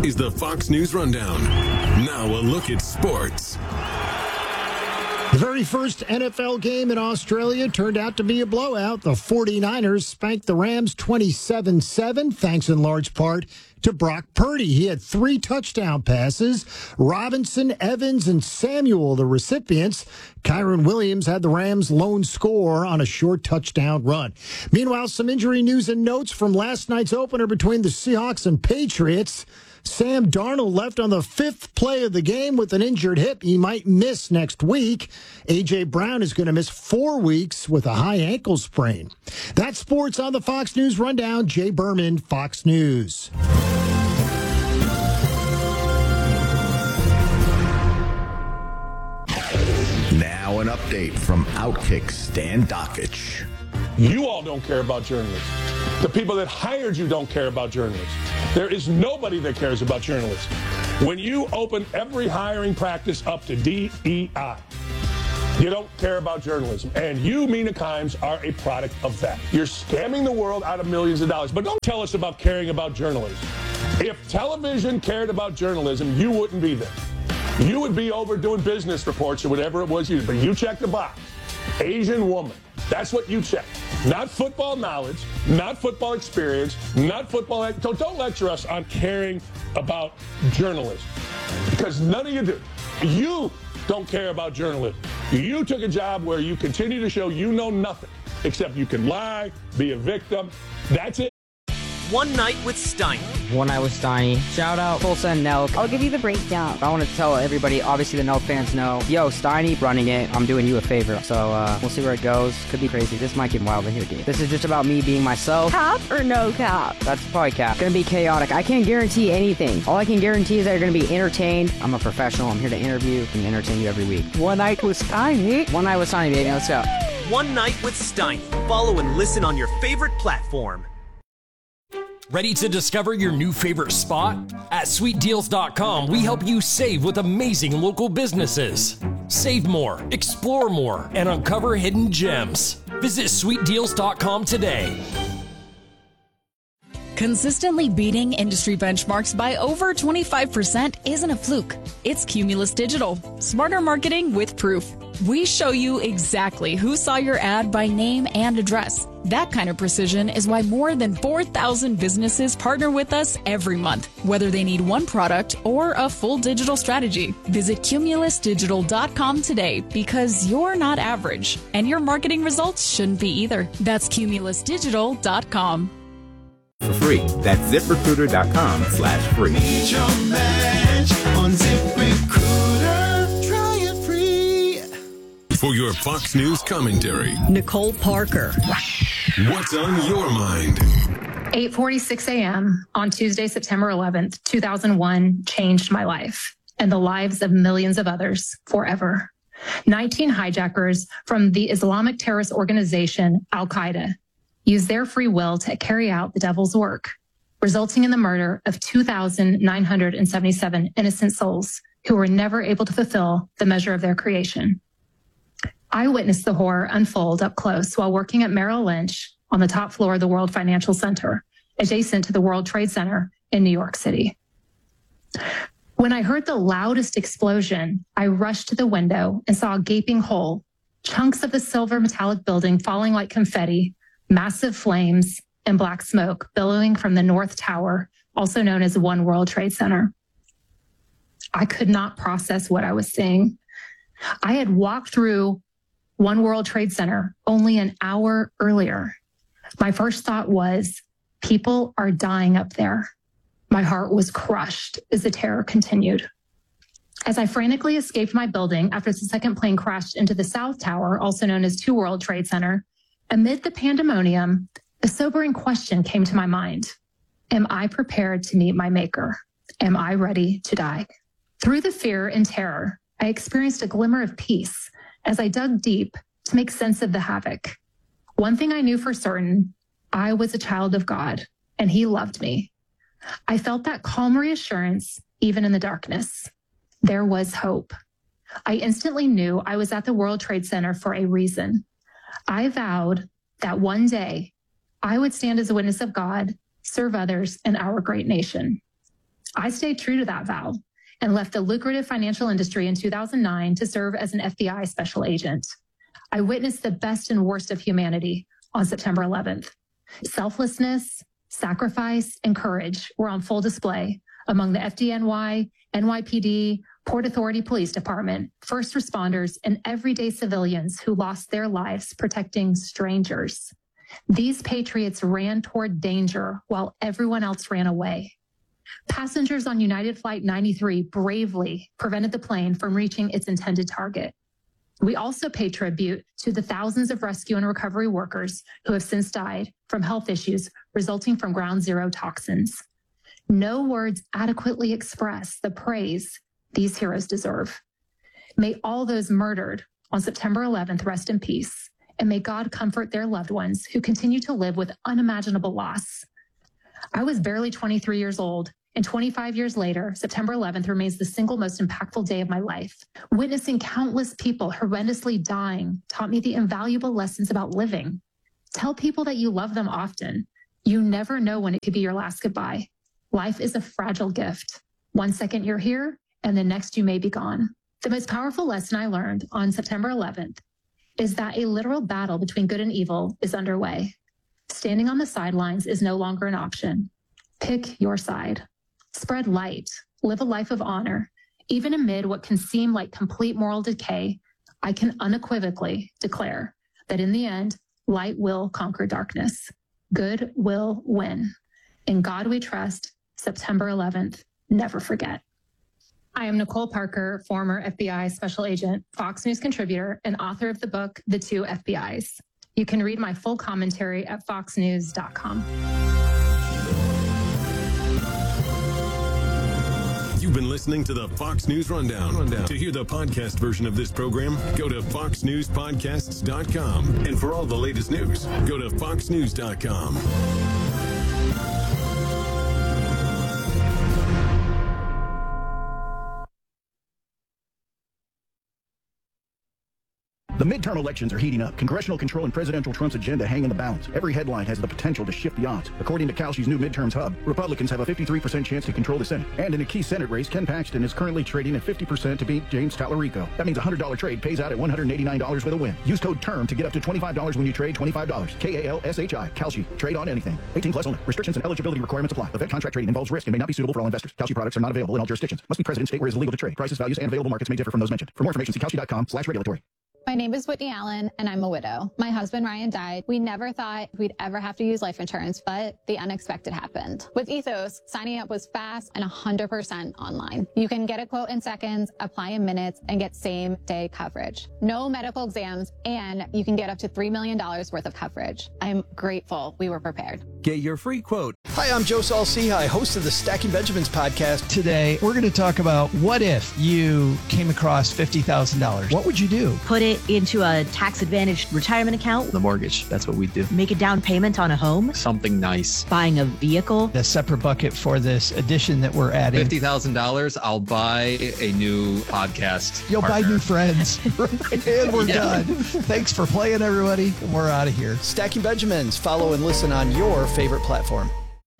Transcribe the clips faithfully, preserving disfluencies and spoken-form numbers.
is the Fox News Rundown. Now a look at sports. The very first N F L game in Australia turned out to be a blowout. The 49ers spanked the Rams twenty-seven seven, thanks in large part to Brock Purdy. He had three touchdown passes. Robinson, Evans, and Samuel, the recipients. Kyron Williams had the Rams' lone score on a short touchdown run. Meanwhile, some injury news and notes from last night's opener between the Seahawks and Patriots. Sam Darnold left on the fifth play of the game with an injured hip. He might miss next week. A J. Brown is going to miss four weeks with a high ankle sprain. That's sports on the Fox News Rundown. Jay Berman, Fox News. Now an update from Outkick Stan Dockich. You all don't care about journalists. The people that hired you don't care about journalists. There is nobody that cares about journalists. When you open every hiring practice up to D E I, you don't care about journalism. And you, Mina Kimes, are a product of that. You're scamming the world out of millions of dollars. But don't tell us about caring about journalism. If television cared about journalism, you wouldn't be there. You would be over doing business reports or whatever it was you did. But you checked the box. Asian woman. That's what you check. Not football knowledge, not football experience, not football. So don't lecture us on caring about journalism, because none of you do. You don't care about journalism. You took a job where you continue to show you know nothing, except you can lie, be a victim. That's it. One Night with Steiny. One Night with Steiny. Shout out Tulsa and Nelk. I'll give you the breakdown. I want to tell everybody, obviously the Nelk fans know, yo, Steiny running it. I'm doing you a favor. So uh, we'll see where it goes. Could be crazy. This might get wild in here, dude. This is just about me being myself. Cap or no cap? That's probably cap. It's going to be chaotic. I can't guarantee anything. All I can guarantee is that you're going to be entertained. I'm a professional. I'm here to interview and entertain you every week. One Night with Steiny. One Night with Steiny, baby. Let's go. One Night with Steiny. Follow and listen on your favorite platform. Ready to discover your new favorite spot? At sweet deals dot com, we help you save with amazing local businesses. Save more, explore more, and uncover hidden gems. Visit sweet deals dot com today. Consistently beating industry benchmarks by over twenty-five percent isn't a fluke. It's Cumulus Digital. Smarter marketing with proof. We show you exactly who saw your ad by name and address. That kind of precision is why more than four thousand businesses partner with us every month, whether they need one product or a full digital strategy. Visit cumulus digital dot com today, because you're not average, and your marketing results shouldn't be either. That's cumulus digital dot com. For free. That's zip recruiter dot com slash free. Meet your match on ZipRecruiter. Try it free. For your Fox News commentary, Nicole Parker. What's on your mind? eight forty-six a.m. on Tuesday, September eleventh, two thousand one, changed my life and the lives of millions of others forever. nineteen hijackers from the Islamic terrorist organization Al-Qaeda used their free will to carry out the devil's work, resulting in the murder of two thousand nine hundred seventy-seven innocent souls who were never able to fulfill the measure of their creation. I witnessed the horror unfold up close while working at Merrill Lynch on the top floor of the World Financial Center, adjacent to the World Trade Center in New York City. When I heard the loudest explosion, I rushed to the window and saw a gaping hole, chunks of the silver metallic building falling like confetti, massive flames, and black smoke billowing from the North Tower, also known as One World Trade Center. I could not process what I was seeing. I had walked through One World Trade Center only an hour earlier. My first thought was, people are dying up there. My heart was crushed as the terror continued. As I frantically escaped my building after the second plane crashed into the South Tower, also known as Two World Trade Center, amid the pandemonium, a sobering question came to my mind. Am I prepared to meet my maker? Am I ready to die? Through the fear and terror, I experienced a glimmer of peace as I dug deep to make sense of the havoc. One thing I knew for certain, I was a child of God, and he loved me. I felt that calm reassurance even in the darkness. There was hope. I instantly knew I was at the World Trade Center for a reason. I vowed that one day I would stand as a witness of God, serve others, and our great nation. I stayed true to that vow and left the lucrative financial industry in two thousand nine to serve as an F B I special agent. I witnessed the best and worst of humanity on September eleventh. Selflessness, sacrifice, and courage were on full display among the F D N Y, N Y P D, Port Authority Police Department, first responders, and everyday civilians who lost their lives protecting strangers. These patriots ran toward danger while everyone else ran away. Passengers on United Flight ninety-three bravely prevented the plane from reaching its intended target. We also pay tribute to the thousands of rescue and recovery workers who have since died from health issues resulting from ground zero toxins. No words adequately express the praise these heroes deserve. May all those murdered on September eleventh rest in peace, and may God comfort their loved ones who continue to live with unimaginable loss. I was barely twenty-three years old, and twenty-five years later, September eleventh remains the single most impactful day of my life. Witnessing countless people horrendously dying taught me the invaluable lessons about living. Tell people that you love them often. You never know when it could be your last goodbye. Life is a fragile gift. One second you're here, and the next you may be gone. The most powerful lesson I learned on September eleventh is that a literal battle between good and evil is underway. Standing on the sidelines is no longer an option. Pick your side. Spread light. Live a life of honor. Even amid what can seem like complete moral decay, I can unequivocally declare that in the end, light will conquer darkness. Good will win. In God we trust. September eleventh, never forget. I am Nicole Parker, former F B I special agent, Fox News contributor, and author of the book, The Two F B Is. You can read my full commentary at fox news dot com. You've been listening to the Fox News Rundown. Rundown. To hear the podcast version of this program, go to fox news podcasts dot com. And for all the latest news, go to fox news dot com. The midterm elections are heating up. Congressional control and presidential Trump's agenda hang in the balance. Every headline has the potential to shift the odds. According to Kalshi's new midterms hub, Republicans have a fifty-three percent chance to control the Senate. And in a key Senate race, Ken Paxton is currently trading at fifty percent to beat James Tallarico. That means a one hundred dollars trade pays out at one hundred eighty-nine dollars with a win. Use code TERM to get up to twenty-five dollars when you trade twenty-five dollars. K A L S H I. Kalshi. Trade on anything. eighteen plus only. Restrictions and eligibility requirements apply. Event contract trading involves risk and may not be suitable for all investors. Kalshi products are not available in all jurisdictions. Must be present in state where it is illegal to trade. Prices, values, and available markets may differ from those mentioned. For more information, see kalshi dot com slash regulatory. My name is Whitney Allen, and I'm a widow. My husband, Ryan, died. We never thought we'd ever have to use life insurance, but the unexpected happened. With Ethos, signing up was fast and one hundred percent online. You can get a quote in seconds, apply in minutes, and get same-day coverage. No medical exams, and you can get up to three million dollars worth of coverage. I'm grateful we were prepared. Get your free quote. Hi, I'm Joe Saul-Sehy, host of the Stacking Benjamins podcast. Today, we're going to talk about what if you came across fifty thousand dollars. What would you do? Put it into a tax-advantaged retirement account. The mortgage, that's what we do. Make a down payment on a home. Something nice. Buying a vehicle. A separate bucket for this addition that we're adding. fifty thousand dollars, I'll buy a new podcast You'll partner. buy new friends. And we're yeah. done. Thanks for playing, everybody. And we're out of here. Stacking Benjamins. Follow and listen on your favorite platform.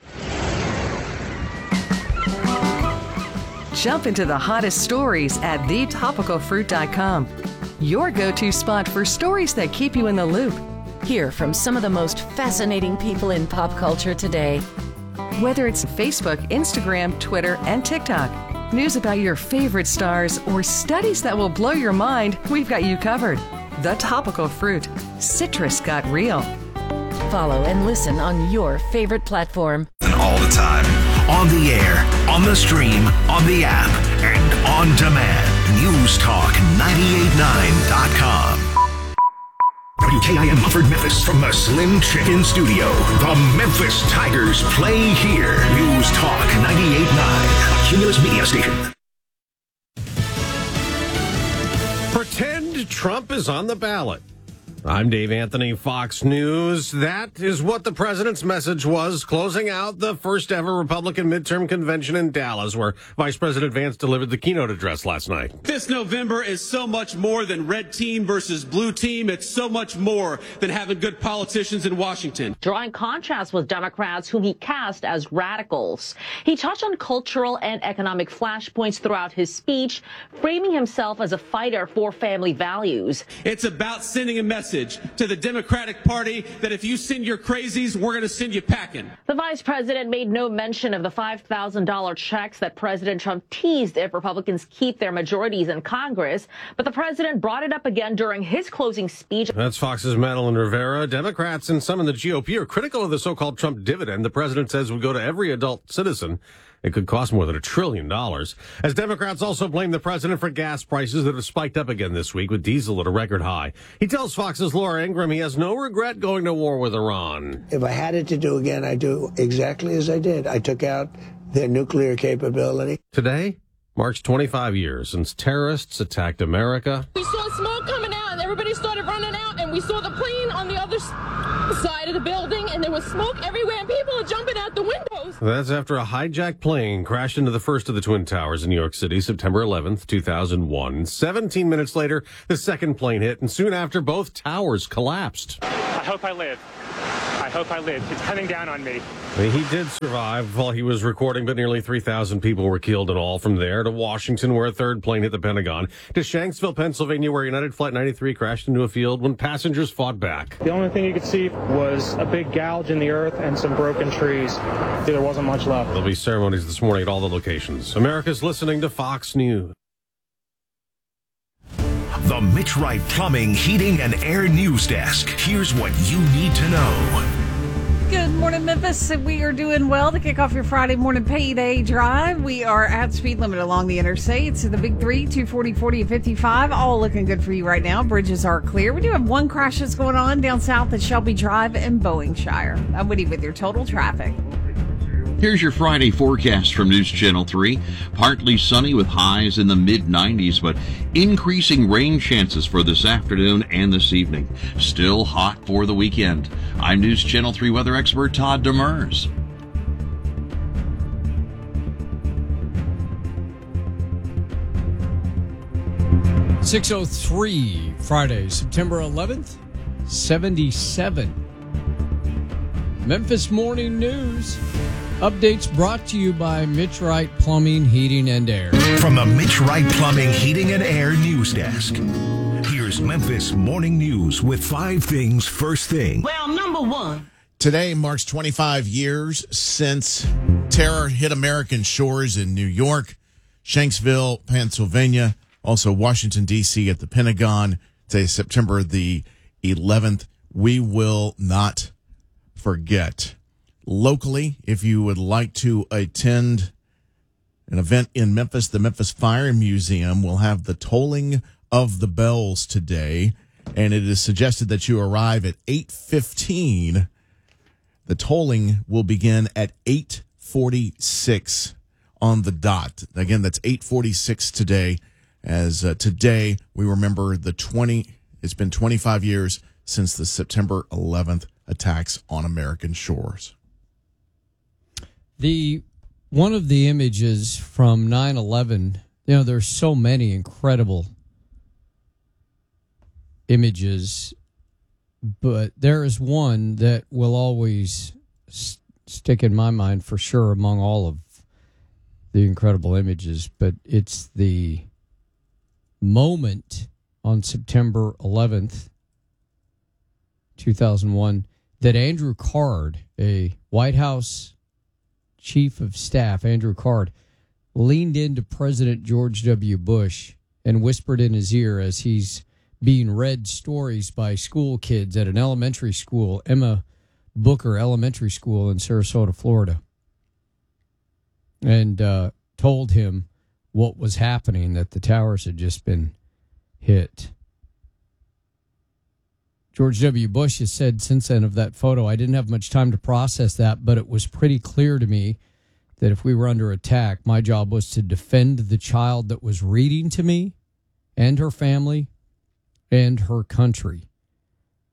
Jump into the hottest stories at the topical fruit dot com. Your go-to spot for stories that keep you in the loop. Hear from some of the most fascinating people in pop culture today. Whether it's Facebook, Instagram, Twitter, and TikTok, news about your favorite stars, or studies that will blow your mind, we've got you covered. The Topical Fruit. Citrus got real. Follow and listen on your favorite platform. All the time. On the air, on the stream, on the app, and on demand. News Talk ninety-eight point nine dot com. W K I M Mumford, Memphis, from the Slim Chicken Studio. The Memphis Tigers play here. News Talk ninety-eight point nine, a Cumulus Media station. Pretend Trump is on the ballot. I'm Dave Anthony, Fox News. That is what the president's message was, closing out the first ever Republican midterm convention in Dallas, where Vice President Vance delivered the keynote address last night. This November is so much more than red team versus blue team. It's so much more than having good politicians in Washington. Drawing contrast with Democrats whom he cast as radicals. He touched on cultural and economic flashpoints throughout his speech, framing himself as a fighter for family values. It's about sending a message to the Democratic Party that if you send your crazies, we're going to send you packing. The vice president made no mention of the five thousand dollars checks that President Trump teased if Republicans keep their majorities in Congress, but the president brought it up again during his closing speech. That's Fox's Madeline Rivera. Democrats and some in the G O P are critical of the so-called Trump dividend the president says would go to every adult citizen. It could cost more than a trillion dollars. As Democrats also blame the president for gas prices that have spiked up again this week, with diesel at a record high. He tells Fox's Laura Ingraham he has no regret going to war with Iran. If I had it to do again, I'd do exactly as I did. I took out their nuclear capability. Today marks twenty-five years since terrorists attacked America. We saw smoke coming out and everybody started running out, and we saw the plane on the other side of the building, and there was smoke everywhere and people are jumping out the windows. That's after a hijacked plane crashed into the first of the Twin Towers in New York City, September eleventh, two thousand one. seventeen minutes later, the second plane hit, and soon after, both towers collapsed. I hope I live. I hope I live. It's coming down on me. He did survive while he was recording, but nearly three thousand people were killed in all. From there to Washington, where a third plane hit the Pentagon, to Shanksville, Pennsylvania, where United Flight ninety-three crashed into a field when passengers fought back. The only thing you could see was a big gouge in the earth and some broken trees. There wasn't much left. There'll be ceremonies this morning at all the locations. America's listening to Fox News. The Mitch Wright Plumbing, Heating, and Air News Desk. Here's what you need to know. Good morning, Memphis. We are doing well to kick off your Friday morning payday drive. We are at speed limit along the interstates. The big three, two forty, forty, and fifty-five, all looking good for you right now. Bridges are clear. We do have one crash that's going on down south at Shelby Drive in Bowingshire. I'm Woody with your total traffic. Here's your Friday forecast from News Channel three. Partly sunny with highs in the mid nineties, but increasing rain chances for this afternoon and this evening. Still hot for the weekend. I'm News Channel three weather expert Todd Demers. six oh three, Friday, September eleventh, seventy-seven. Memphis Morning News. Updates brought to you by Mitch Wright Plumbing, Heating, and Air. From the Mitch Wright Plumbing, Heating, and Air News Desk, here's Memphis Morning News with five things first thing. Well, number one. Today marks twenty-five years since terror hit American shores in New York, Shanksville, Pennsylvania, also Washington, D C at the Pentagon. Today is September the eleventh. We will not forget. Locally, if you would like to attend an event in Memphis, the Memphis Fire Museum will have the tolling of the bells today, and it is suggested that you arrive at eight fifteen. The tolling will begin at eight forty-six on the dot. Again, that's eight forty-six today, as uh, today we remember the twenty, it's been twenty-five years since the September eleventh attacks on American shores. The one of the images from nine eleven, you know, there's so many incredible images, but there is one that will always st- stick in my mind for sure among all of the incredible images, but it's the moment on September eleventh, two thousand one, that Andrew Card, a White House Chief of Staff, Andrew Card, leaned into President George W. Bush and whispered in his ear as he's being read stories by school kids at an elementary school, Emma Booker Elementary School in Sarasota, Florida, and uh, told him what was happening, that the towers had just been hit. George W. Bush has said since then of that photo, I didn't have much time to process that, but it was pretty clear to me that if we were under attack, my job was to defend the child that was reading to me and her family and her country.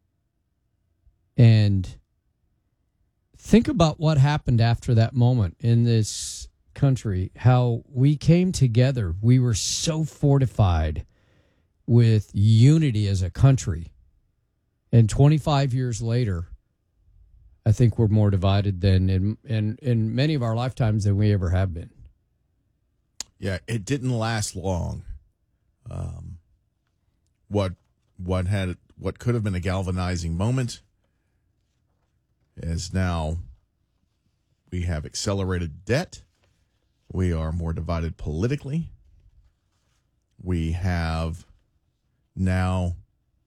And think about what happened after that moment in this country, how we came together. We were so fortified with unity as a country. And twenty-five years later, I think we're more divided than in, in, in many of our lifetimes than we ever have been. Yeah, it didn't last long. Um, what what had what could have been a galvanizing moment is now we have accelerated debt. We are more divided politically. We have now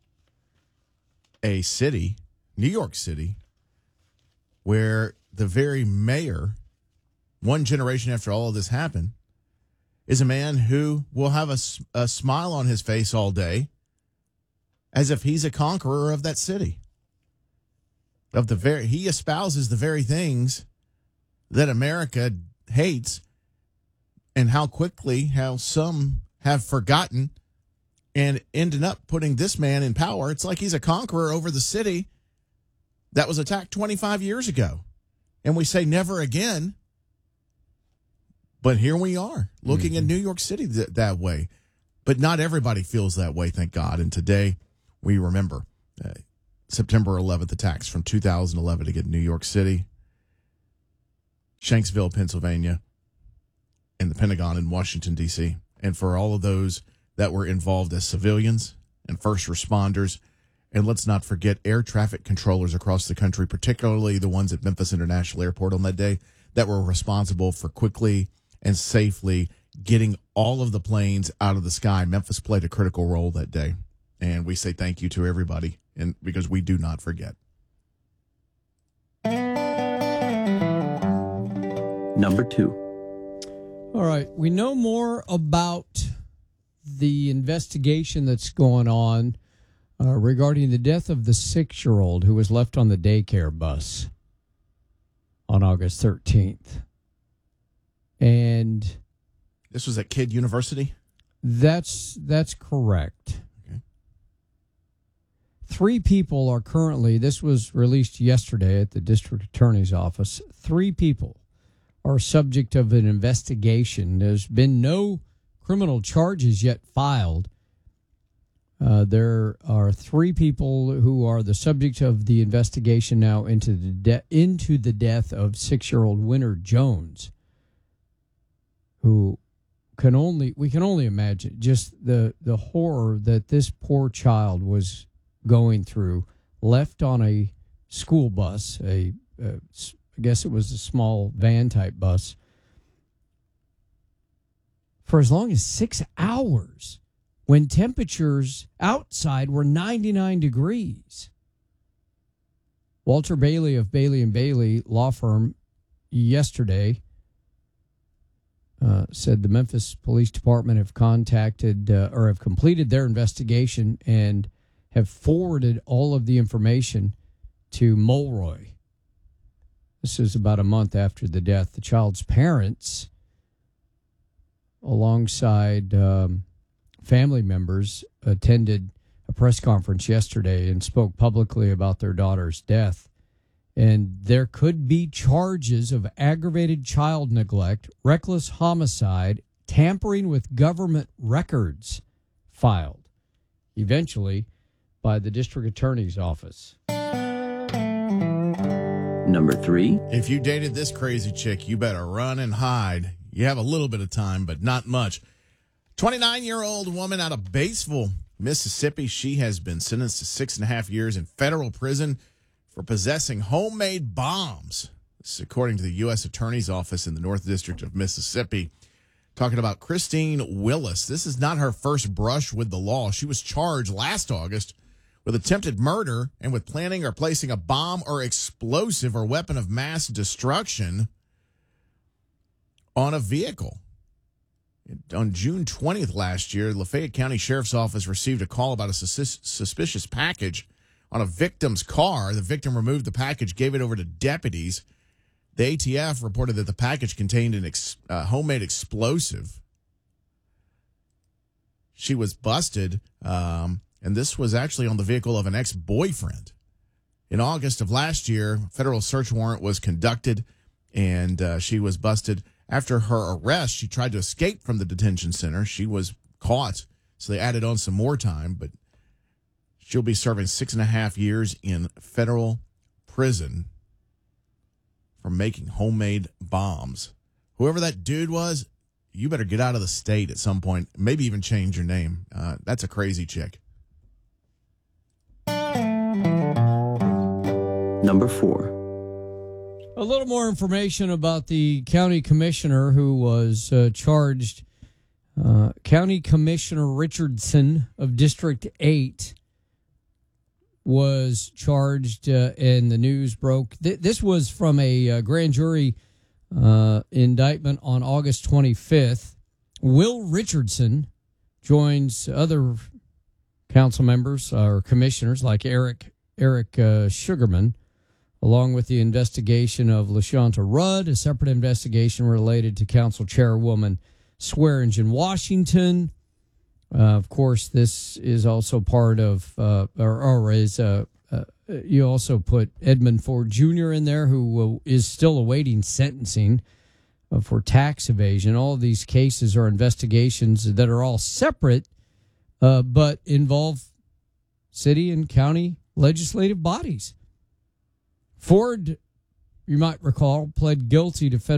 a city, New York City, where the very mayor, one generation after all of this happened, is a man who will have a, a smile on his face all day as if he's a conqueror of that city. Of the very, he espouses the very things that America hates, and how quickly, how some have forgotten and ended up putting this man in power. It's like he's a conqueror over the city that was attacked twenty-five years ago. And we say never again. But here we are looking mm-hmm. at New York City th- that way. But not everybody feels that way, thank God. And today we remember uh, September eleventh attacks from two thousand eleven against New York City, Shanksville, Pennsylvania, and the Pentagon in Washington, D C. And for all of those that were involved as civilians and first responders, and let's not forget air traffic controllers across the country, particularly the ones at Memphis International Airport on that day, that were responsible for quickly and safely getting all of the planes out of the sky. Memphis played a critical role that day. And we say thank you to everybody, and because we do not forget. Number two. All right. We know more about the investigation that's going on uh, regarding the death of the six-year-old who was left on the daycare bus on August thirteenth. And this was at Kidd University? That's that's correct. Okay. Three people are currently, this was released yesterday at the district attorney's office, three people are subject of an investigation. There's been no criminal charges yet filed. Uh, there are three people who are the subject of the investigation now into the de- into the death of six-year-old Winter Jones, who can only we can only imagine just the the horror that this poor child was going through, left on a school bus, a, a I guess it was a small van type bus, for as long as six hours when temperatures outside were ninety-nine degrees. Walter Bailey of Bailey and Bailey law firm yesterday uh, said the Memphis Police Department have contacted uh, or have completed their investigation and have forwarded all of the information to Mulroy. This is about a month after the death. The child's parents, alongside um, family members, attended a press conference yesterday and spoke publicly about their daughter's death. And there could be charges of aggravated child neglect, reckless homicide, tampering with government records filed, eventually, by the district attorney's office. Number three. If you dated this crazy chick, you better run and hide. You have a little bit of time, but not much. twenty-nine-year-old woman out of Batesville, Mississippi. She has been sentenced to six and a half years in federal prison for possessing homemade bombs. This is according to the U S Attorney's Office in the North District of Mississippi. Talking about Christine Willis. This is not her first brush with the law. She was charged last August with attempted murder and with planning or placing a bomb or explosive or weapon of mass destruction on a vehicle. On June twentieth last year, Lafayette County Sheriff's Office received a call about a sus- suspicious package on a victim's car. The victim removed the package, gave it over to deputies. The A T F reported that the package contained an ex- uh, homemade explosive. She was busted, um, and this was actually on the vehicle of an ex-boyfriend. In August of last year, a federal search warrant was conducted, and uh, she was busted. After her arrest, she tried to escape from the detention center. She was caught, so they added on some more time, but she'll be serving six and a half years in federal prison for making homemade bombs. Whoever that dude was, you better get out of the state at some point. Maybe even change your name. Uh, that's a crazy chick. Number four. A little more information about the county commissioner who was uh, charged. Uh, County Commissioner Richardson of District eight was charged, uh, and the news broke. Th- this was from a uh, grand jury uh, indictment on August twenty-fifth. Will Richardson joins other council members or commissioners like Eric Eric uh, Sugarman, along with the investigation of LaShonta Rudd, a separate investigation related to Council Chairwoman Swearingen Washington. Uh, of course, this is also part of, uh, or, or is, uh, uh, you also put Edmund Ford Junior in there, who uh, is still awaiting sentencing uh, for tax evasion. All of these cases are investigations that are all separate, uh, but involve city and county legislative bodies. Ford, you might recall, pled guilty to federal